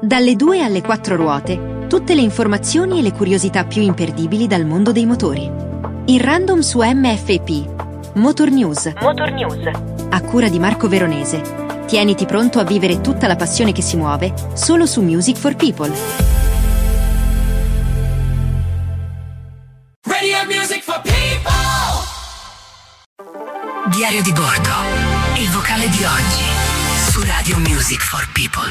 Dalle 2 alle 4 ruote, tutte le informazioni e le curiosità più imperdibili dal mondo dei motori. In random su MFP. Motor News. A cura di Marco Veronese. Tieniti pronto a vivere tutta la passione che si muove solo su Music for People. Radio Music for People. Diario di bordo. Il vocale di oggi su Radio Music for People.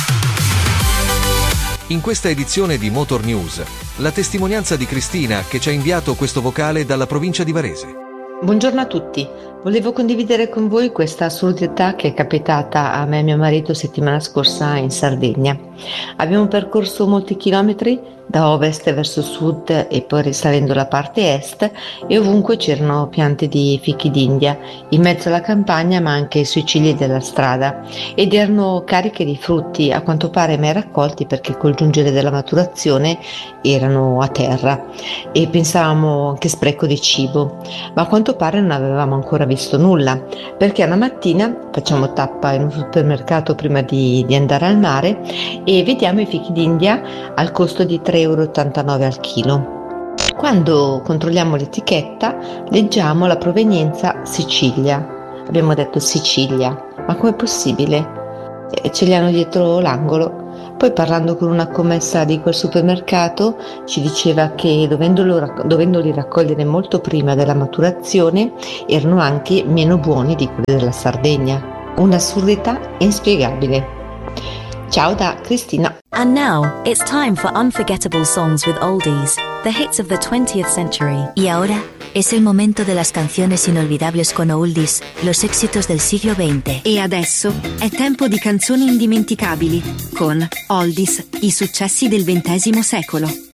In questa edizione di Motor News, la testimonianza di Cristina che ci ha inviato questo vocale dalla provincia di Varese. Buongiorno a tutti, volevo condividere con voi questa assurdità che è capitata a me e mio marito settimana scorsa in Sardegna. Abbiamo percorso molti chilometri da ovest verso sud e poi risalendo la parte est e ovunque c'erano piante di fichi d'India, in mezzo alla campagna ma anche sui cigli della strada, ed erano cariche di frutti, a quanto pare mai raccolti perché col giungere della maturazione erano a terra e pensavamo che spreco di cibo, ma a quanto pare non avevamo ancora visto nulla, perché una mattina facciamo tappa in un supermercato prima di andare al mare e vediamo i fichi d'India al costo di 3,89 € al chilo. Quando controlliamo l'etichetta leggiamo la provenienza Sicilia. Abbiamo detto Sicilia, ma com'è possibile? Ce li hanno dietro l'angolo. Poi parlando con una commessa di quel supermercato ci diceva che dovendoli raccogliere molto prima della maturazione erano anche meno buoni di quelli della Sardegna. Un'assurdità inspiegabile. Ciao da Cristina. And now, it's time for unforgettable songs with oldies, the hits of the 20th century. Y ahora, es el momento de las canciones inolvidables con oldies, los éxitos del siglo XX. E adesso è tempo di canzoni indimenticabili con Oldies, i successi del XX secolo.